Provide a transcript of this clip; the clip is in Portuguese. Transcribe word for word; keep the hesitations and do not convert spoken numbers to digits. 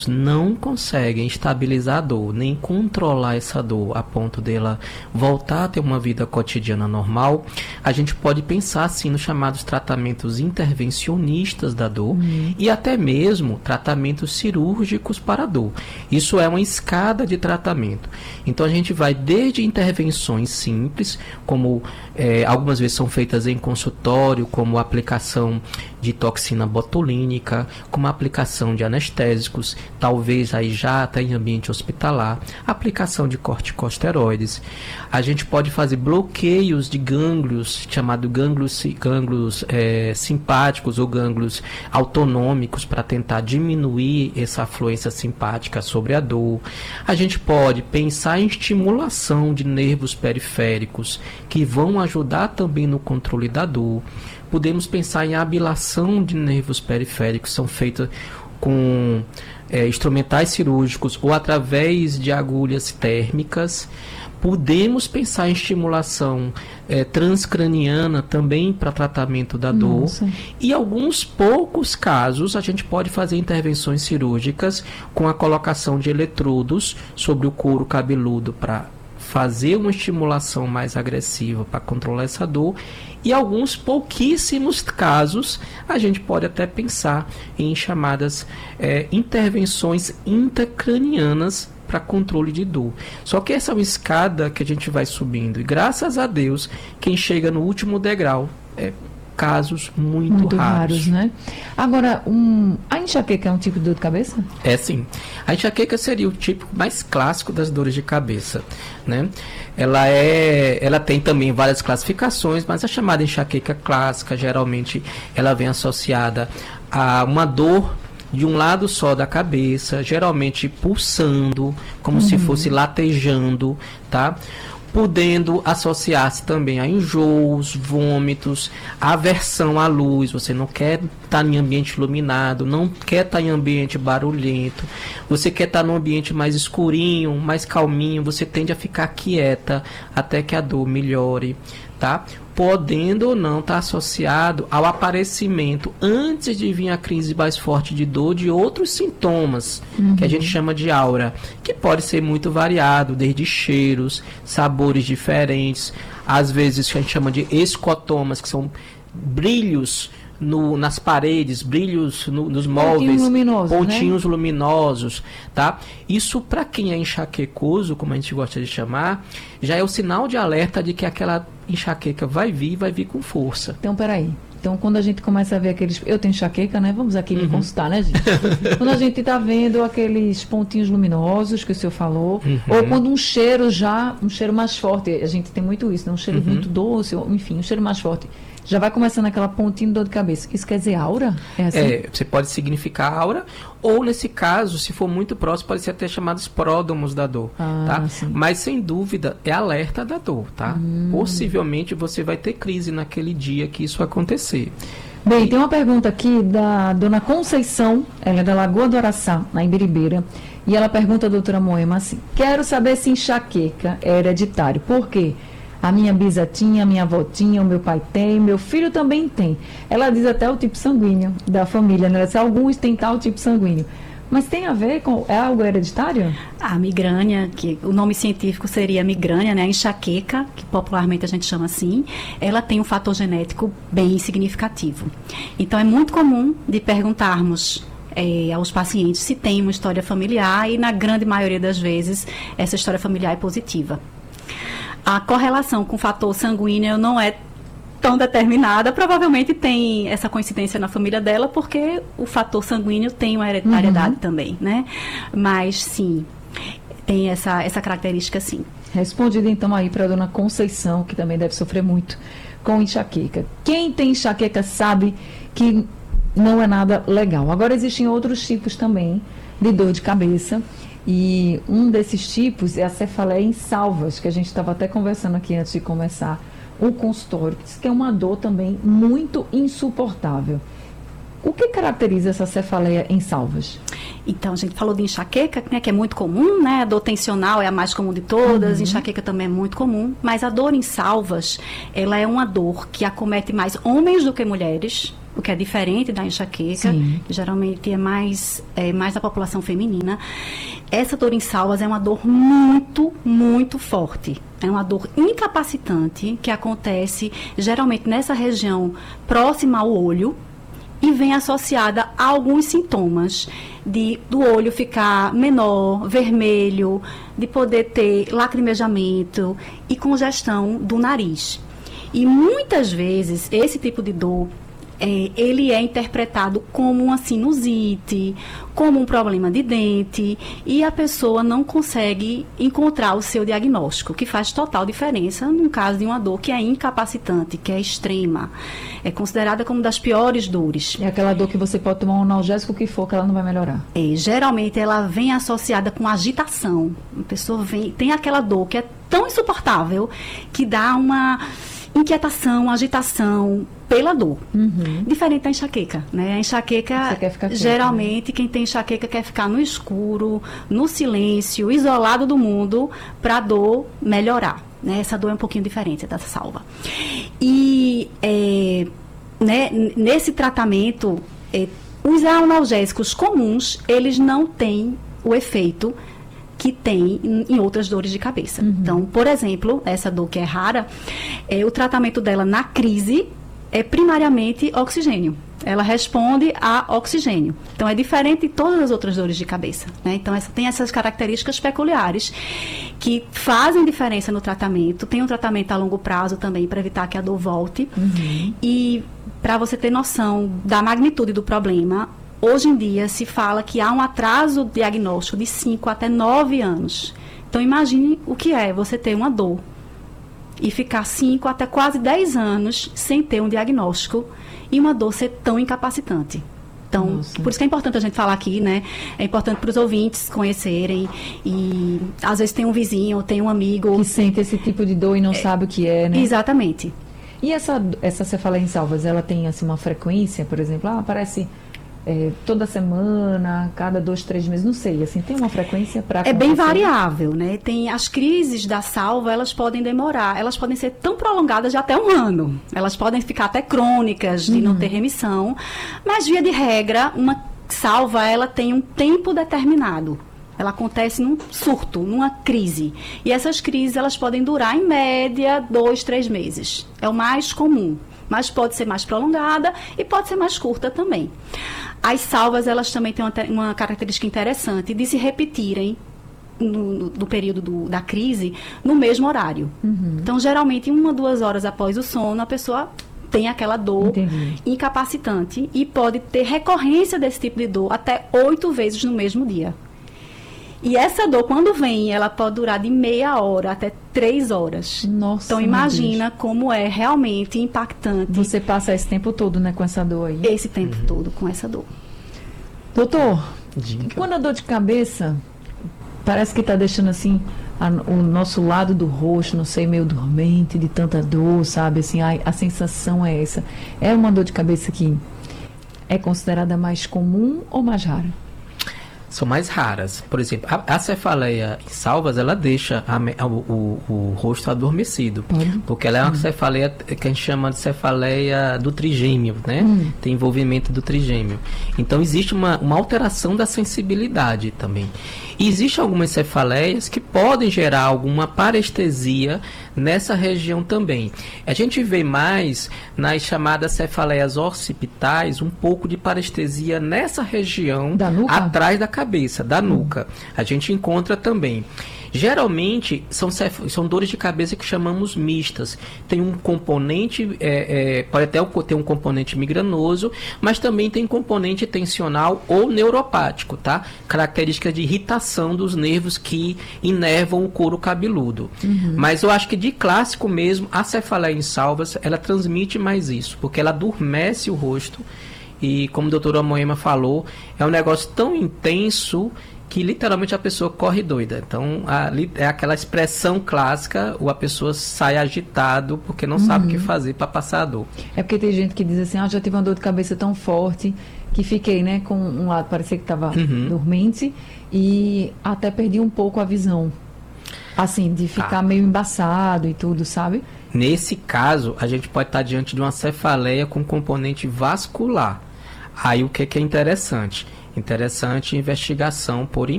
não conseguem estabilizar a dor, nem controlar essa dor a ponto dela voltar a ter uma vida cotidiana normal, a gente pode pensar assim nos chamados tratamentos intervencionistas da dor uhum. e até mesmo tratamentos cirúrgicos para a dor. Isso é uma escada de tratamento. Então a gente vai desde intervenções simples, como é, algumas vezes são feitas em consultório, como a aplicação de toxina botulínica, como a aplicação de anestésicos, talvez aí já até em ambiente hospitalar, aplicação de corticosteroides. A gente pode fazer bloqueios de gânglios, chamado gânglios, gânglios é, simpáticos ou gânglios autonômicos, para tentar diminuir essa afluência simpática sobre a dor. A gente pode pensar em estimulação de nervos periféricos, que vão ajudar também no controle da dor. Podemos pensar em ablação de nervos periféricos, são feitas com é, instrumentais cirúrgicos ou através de agulhas térmicas. Podemos pensar em estimulação é, transcraniana também para tratamento da dor. Nossa. E em alguns poucos casos a gente pode fazer intervenções cirúrgicas com a colocação de eletrodos sobre o couro cabeludo para fazer uma estimulação mais agressiva para controlar essa dor. E alguns pouquíssimos casos a gente pode até pensar em chamadas é, intervenções intracranianas para controle de dor. Só que essa é uma escada que a gente vai subindo e graças a Deus quem chega no último degrau é casos muito, muito raros. raros, né? Agora, um, a enxaqueca é um tipo de dor de cabeça? É sim. A enxaqueca seria o tipo mais clássico das dores de cabeça, né? Ela, é, ela tem também várias classificações, mas a chamada enxaqueca clássica, geralmente, ela vem associada a uma dor de um lado só da cabeça, geralmente pulsando, como uhum. se fosse latejando, tá? Podendo associar-se também a enjoos, vômitos, aversão à luz. Você não quer estar em ambiente iluminado, não quer estar em ambiente barulhento, você quer estar num ambiente mais escurinho, mais calminho, você tende a ficar quieta até que a dor melhore, tá? Podendo ou não estar associado ao aparecimento, antes de vir a crise mais forte de dor, de outros sintomas, uhum. que a gente chama de aura, que pode ser muito variado, desde cheiros, sabores diferentes, às vezes que a gente chama de escotomas, que são brilhos no, nas paredes, brilhos no, nos móveis, pontinhos luminosos, pontinhos né? luminosos, tá? Isso, para quem é enxaquecoso, como a gente gosta de chamar, já é o sinal de alerta de que aquela enxaqueca vai vir, vai vir com força. Então, peraí. Então, quando a gente começa a ver aqueles... Eu tenho enxaqueca, né? Vamos aqui uhum. me consultar, né, gente? Quando a gente está vendo aqueles pontinhos luminosos que o senhor falou, uhum. ou quando um cheiro já, um cheiro mais forte, a gente tem muito isso, né? Um cheiro uhum. muito doce, ou, enfim, um cheiro mais forte. Já vai começando aquela pontinha de dor de cabeça. Isso quer dizer aura? É, assim? é, você pode significar aura, ou nesse caso, se for muito próximo, pode ser até chamados pródomos da dor, ah, tá? Sim. Mas sem dúvida é alerta da dor, tá? Hum. Possivelmente você vai ter crise naquele dia que isso acontecer. Bem, e... tem uma pergunta aqui da dona Conceição, ela é da Lagoa do Araçá, na Imbiribeira, e ela pergunta à doutora Moema assim: quero saber se enxaqueca é hereditário. Por quê? A minha bisa tinha, a minha avó tinha, o meu pai tem, meu filho também tem. Ela diz até o tipo sanguíneo da família, né? Se alguns têm tal tipo sanguíneo. Mas tem a ver com... É algo hereditário? A migrânia, que o nome científico seria migrânia, né? A enxaqueca, que popularmente a gente chama assim, ela tem um fator genético bem significativo. Então, é muito comum de perguntarmos É, aos pacientes se tem uma história familiar e, na grande maioria das vezes, essa história familiar é positiva. A correlação com o fator sanguíneo não é tão determinada, provavelmente tem essa coincidência na família dela, porque o fator sanguíneo tem uma hereditariedade uhum. também, né? Mas, sim, tem essa, essa característica, sim. Respondido, então, aí para a dona Conceição, que também deve sofrer muito com enxaqueca. Quem tem enxaqueca sabe que não é nada legal. Agora, existem outros tipos também de dor de cabeça. E um desses tipos é a cefaleia em salvas, que a gente estava até conversando aqui antes de começar o consultório, que é uma dor também muito insuportável. O que caracteriza essa cefaleia em salvas? Então, a gente falou de enxaqueca, né, que é muito comum, né? A dor tensional é a mais comum de todas, uhum. enxaqueca também é muito comum, mas a dor em salvas, ela é uma dor que acomete mais homens do que mulheres, o que é diferente da enxaqueca, Sim. que geralmente é mais, é mais da população feminina. Essa dor em salvas é uma dor muito, muito forte. É uma dor incapacitante que acontece geralmente nessa região próxima ao olho e vem associada a alguns sintomas de, do olho ficar menor, vermelho, de poder ter lacrimejamento e congestão do nariz. E muitas vezes esse tipo de dor É, ele é interpretado como uma sinusite, como um problema de dente, e a pessoa não consegue encontrar o seu diagnóstico, que faz total diferença no caso de uma dor que é incapacitante, que é extrema. É considerada como das piores dores. É aquela dor que você pode tomar um analgésico que for, que ela não vai melhorar. É, geralmente ela vem associada com agitação. A pessoa vem, tem aquela dor que é tão insuportável que dá uma inquietação, agitação pela dor. Uhum. Diferente da enxaqueca, né? A enxaqueca, Você quer ficar quieto, geralmente, né? quem tem enxaqueca quer ficar no escuro, no silêncio, isolado do mundo, para a dor melhorar, né? Essa dor é um pouquinho diferente da salva. E é, né, nesse tratamento, é, os analgésicos comuns, eles não têm o efeito que tem em, em outras dores de cabeça. Uhum. Então, por exemplo, essa dor que é rara, é, o tratamento dela na crise é primariamente oxigênio. Ela responde a oxigênio. Então, é diferente de todas as outras dores de cabeça, né? Então, essa, tem essas características peculiares que fazem diferença no tratamento. Tem um tratamento a longo prazo também para evitar que a dor volte. Uhum. E, para você ter noção da magnitude do problema, hoje em dia se fala que há um atraso diagnóstico de cinco até nove anos. Então, imagine o que é você ter uma dor e ficar cinco até quase dez anos sem ter um diagnóstico e uma dor ser tão incapacitante. Então, Nossa. Por isso que é importante a gente falar aqui, né? É importante para os ouvintes conhecerem e, às vezes, tem um vizinho, tem um amigo que sente esse tipo de dor e não é, sabe o que é, né? Exatamente. E essa, essa cefaleia em salvas, ela tem, assim, uma frequência, por exemplo? Ah, aparece É, toda semana, cada dois, três meses, não sei, assim, tem uma frequência para É bem variável, né? Tem as crises da salva, elas podem demorar, elas podem ser tão prolongadas de até um ano. Elas podem ficar até crônicas, de uhum. não ter remissão, mas via de regra, uma salva, ela tem um tempo determinado. Ela acontece num surto, numa crise. E essas crises, elas podem durar, em média, dois, três meses. É o mais comum. Mas pode ser mais prolongada e pode ser mais curta também. As salvas, elas também têm uma, uma característica interessante de se repetirem no, no, no período do, da crise no mesmo horário. Uhum. Então, geralmente, uma, duas horas após o sono, a pessoa tem aquela dor Entendi. incapacitante e pode ter recorrência desse tipo de dor até oito vezes no mesmo dia. E essa dor, quando vem, ela pode durar de meia hora até três horas. Nossa, então, imagina como é realmente impactante. Você passa esse tempo todo, né, com essa dor aí? Esse tempo uhum. todo com essa dor. Doutor, Diga. Quando a dor de cabeça parece que está deixando, assim, a, o nosso lado do rosto, não sei, meio dormente, de tanta dor, sabe? Assim, a, a sensação é essa. É uma dor de cabeça que é considerada mais comum ou mais rara? São mais raras. Por exemplo, a, a cefaleia em salvas, ela deixa a, a, o, o, o rosto adormecido. Uhum. Porque ela é uma uhum. cefaleia que a gente chama de cefaleia do trigêmeo, né? Uhum. Tem envolvimento do trigêmeo. Então, existe uma, uma alteração da sensibilidade também. E existem algumas cefaleias que podem gerar alguma parestesia nessa região também. A gente vê mais nas chamadas cefaleias occipitais um pouco de parestesia nessa região, da nuca? Atrás da cabeça, da nuca. A gente encontra também. Geralmente, são, são dores de cabeça que chamamos mistas. Tem um componente, é, é, pode até ter um componente migranoso, mas também tem componente tensional ou neuropático, tá? Características de irritação dos nervos que inervam o couro cabeludo. Uhum. Mas eu acho que de clássico mesmo, a cefaleia em salvas, ela transmite mais isso, porque ela adormece o rosto e, como a doutora Moema falou, é um negócio tão intenso que literalmente a pessoa corre doida. Então, a, é aquela expressão clássica, ou a pessoa sai agitado porque não uhum. sabe o que fazer para passar a dor. É porque tem gente que diz assim, ah, já tive uma dor de cabeça tão forte que fiquei, né, com um lado, parecia que estava uhum. dormente e até perdi um pouco a visão. Assim, de ficar ah. meio embaçado e tudo, sabe? Nesse caso, a gente pode estar diante de uma cefaleia com componente vascular. Aí o que, que é interessante? Interessante investigação por